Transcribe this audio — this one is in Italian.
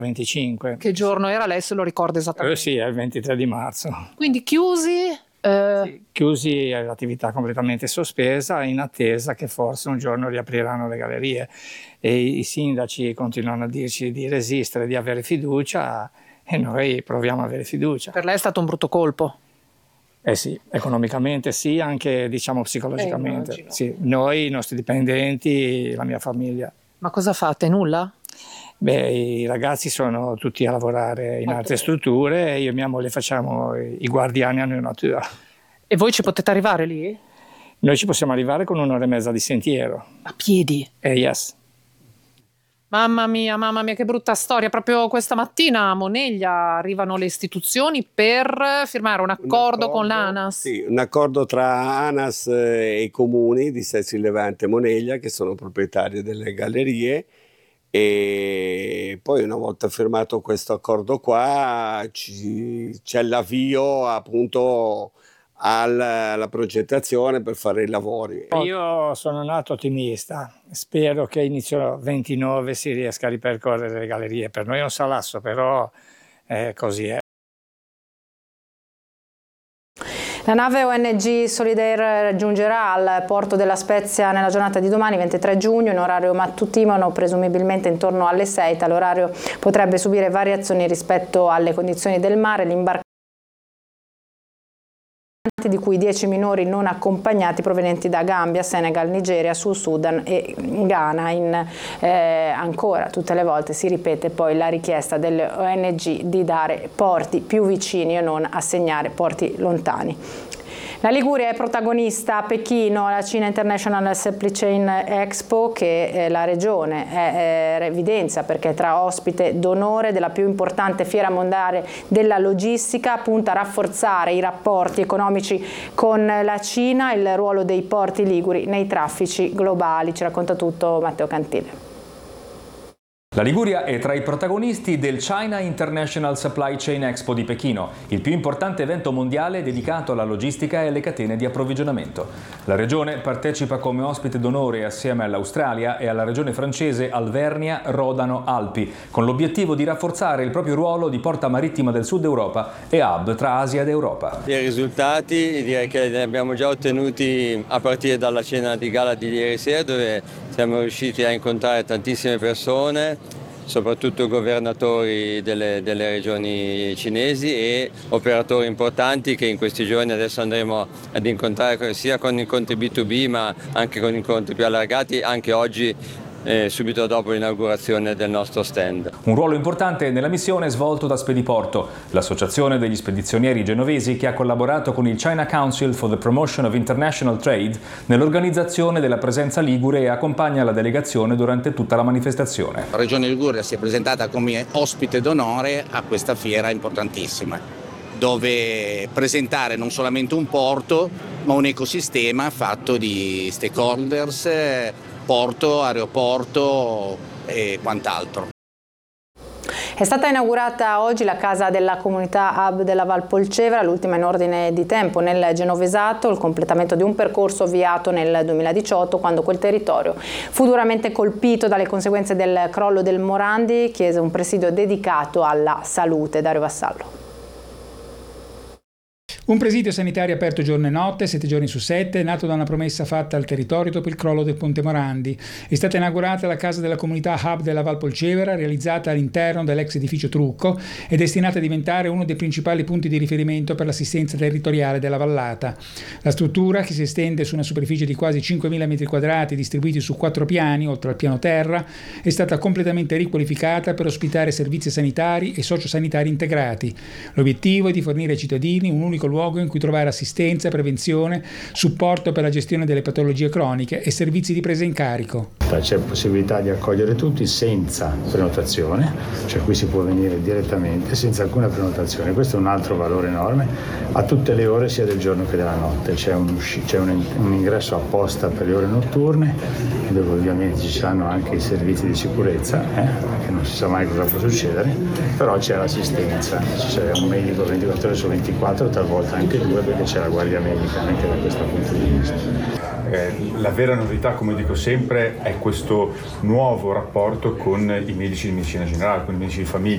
25. Che giorno era? Lei se lo ricorda esattamente? Sì, è il 23 di marzo. Quindi chiusi? Sì, chiusi, l'attività completamente sospesa in attesa che forse un giorno riapriranno le gallerie, e i sindaci continuano a dirci di resistere, di avere fiducia, e noi proviamo a avere fiducia. Per lei è stato un brutto colpo? Eh sì, economicamente sì, anche diciamo psicologicamente. Sì, noi, i nostri dipendenti, la mia famiglia. Ma cosa fate? Nulla? Beh, i ragazzi sono tutti a lavorare in altre strutture, e io e mia moglie facciamo i guardiani a New Natura. E voi ci potete arrivare lì? Noi ci possiamo arrivare con 1 ora e mezza di sentiero. A piedi? Yes. Mamma mia, che brutta storia. Proprio questa mattina a Moneglia arrivano le istituzioni per firmare un accordo con l'ANAS. Sì, un accordo tra ANAS e i comuni di Sezzi Levante e Moneglia, che sono proprietari delle gallerie, e poi una volta firmato questo accordo qua c'è l'avvio appunto alla progettazione per fare i lavori. Io sono nato ottimista, spero che inizio 29 si riesca a ripercorrere le gallerie. Per noi è un salasso, però così è. La nave ONG Solidaire giungerà al porto della Spezia nella giornata di domani, 23 giugno, in orario mattutino, presumibilmente intorno alle 6. Tale orario potrebbe subire variazioni rispetto alle condizioni del mare. L'imbarcazione, di cui 10 minori non accompagnati provenienti da Gambia, Senegal, Nigeria, Sud Sudan e Ghana. Ancora tutte le volte si ripete poi la richiesta delle ONG di dare porti più vicini e non assegnare porti lontani. La Liguria è protagonista a Pechino, la China International Supply Chain Expo, che la regione evidenzia perché tra ospite d'onore della più importante fiera mondiale della logistica, punta a rafforzare i rapporti economici con la Cina, il ruolo dei porti liguri nei traffici globali. Ci racconta tutto Matteo Cantile. La Liguria è tra i protagonisti del China International Supply Chain Expo di Pechino, il più importante evento mondiale dedicato alla logistica e alle catene di approvvigionamento. La regione partecipa come ospite d'onore assieme all'Australia e alla regione francese Alvernia-Rodano-Alpi, con l'obiettivo di rafforzare il proprio ruolo di porta marittima del Sud Europa e hub tra Asia ed Europa. I risultati direi che li abbiamo già ottenuti a partire dalla cena di gala di ieri sera, dove siamo riusciti a incontrare tantissime persone, soprattutto governatori delle regioni cinesi e operatori importanti che in questi giorni adesso andremo ad incontrare sia con incontri B2B ma anche con incontri più allargati, anche oggi subito dopo l'inaugurazione del nostro stand. Un ruolo importante nella missione è svolto da Spediporto, l'associazione degli spedizionieri genovesi che ha collaborato con il China Council for the Promotion of International Trade nell'organizzazione della presenza ligure e accompagna la delegazione durante tutta la manifestazione. La Regione Liguria si è presentata come ospite d'onore a questa fiera importantissima, dove presentare non solamente un porto, ma un ecosistema fatto di stakeholders, porto, aeroporto e quant'altro. È stata inaugurata oggi la casa della comunità hub della Val Polcevera, l'ultima in ordine di tempo nel Genovesato, il completamento di un percorso avviato nel 2018 quando quel territorio fu duramente colpito dalle conseguenze del crollo del Morandi, chiese un presidio dedicato alla salute. Dario Vassallo. Un presidio sanitario aperto giorno e notte, 7 giorni su 7, nato da una promessa fatta al territorio dopo il crollo del Ponte Morandi. È stata inaugurata la casa della comunità hub della Val Polcevera, realizzata all'interno dell'ex edificio Trucco e destinata a diventare uno dei principali punti di riferimento per l'assistenza territoriale della vallata. La struttura, che si estende su una superficie di quasi 5.000 m2 distribuiti su 4 piani, oltre al piano terra, è stata completamente riqualificata per ospitare servizi sanitari e sociosanitari integrati. L'obiettivo è di fornire ai cittadini un unico luogo in cui trovare assistenza, prevenzione, supporto per la gestione delle patologie croniche e servizi di presa in carico. C'è possibilità di accogliere tutti senza prenotazione, cioè qui si può venire direttamente senza alcuna prenotazione. Questo è un altro valore enorme, a tutte le ore sia del giorno che della notte. C'è un ingresso apposta per le ore notturne, dove ovviamente ci saranno anche i servizi di sicurezza, che non si sa mai cosa può succedere, però c'è l'assistenza, c'è un medico 24 ore su 24, talvolta anche 2, perché c'è la guardia medica anche da questo punto di vista. La vera novità, come dico sempre, è questo nuovo rapporto con i medici di medicina generale, con i medici di famiglia.